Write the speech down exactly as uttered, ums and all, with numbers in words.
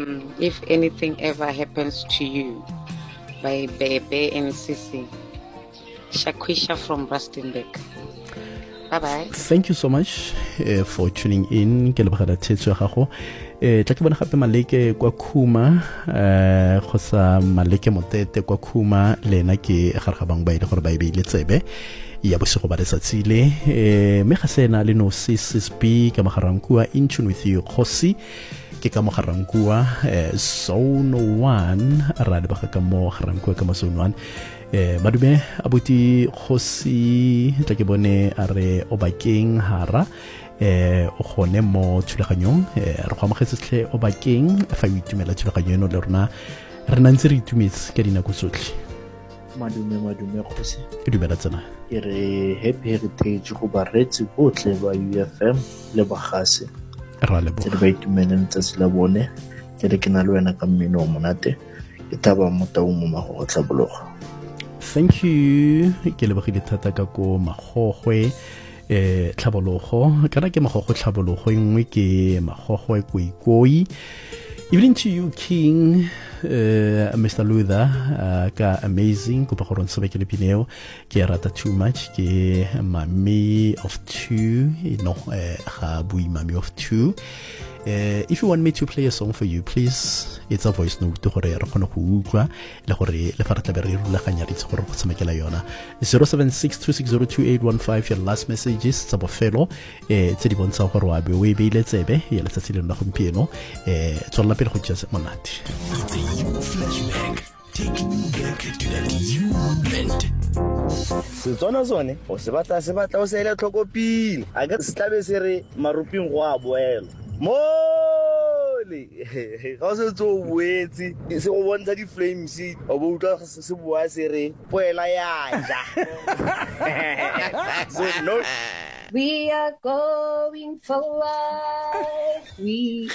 um, if anything ever happens to you, by Bebe and Sisi. Shakwisha from Rustenburg. Bye-bye. Thank you so much uh, for tuning in. Ke lebogela thetso ya gago. Eh tla ke bona gape Maleke kwa Khuma eh go sa Maleke Motete kwa Khuma lena ke garga bang ba ile gore ba ile tsebe ya bosigo ba letsatsi le eh me ga sena le no sisb ka mogarankua in tune with you Khosi ke ka mogarankua eh zone one ra le ba ka mo mogarankua ka mo zone one eh madume abuti Khosi tla ke bone a re Obakeng hara eh o gone mo thulaganyong eh re go amogetse o bakeng fa o itumela thulaganyo eno le rona re nantse re itumetse ka dinako tsotlhe madume madume Khosi ke dumela tsena ke re happy heritage go baretsi botlhe ba U F M le bagase ra le bo ke ba itumeleng tsa la bone ke re ke na le wena ka mmino monate ke taba motau mo mago tlhabologa. Thank you ke lebogile thata ka ko magogwe eh tlhabologo kana ke magogwe tlhabologo engwe ke magogwe koikoi evening to you King uh, Mister Luther uh, ka amazing ko pa go rontsha ke le pineo ke rata too much ke mami of two you know eh ga bui mami of two. Uh, if you want me to play a song for you, please, it's a voice note gore re kgone go utlwa le gore le fa re tla be re rulaganya ditse gore go tsamekela yona zero seven six two six zero two eight one five your last messages tsa bofelo eh tse di bontsha gore wa be o e beile tsebe ya letsatsi le nna gompieno eh tswalla pele go tjasa monate. It's a you flashback taking you back to that you moment. Setswana sone o se batla se batla o se ile tlhokopile a ka se tlabe se re maruping go a boela mole ga se tso boetse se go bontsha di flames o bo utlwa se boa se re poela ya ja. So no, we are going for life. We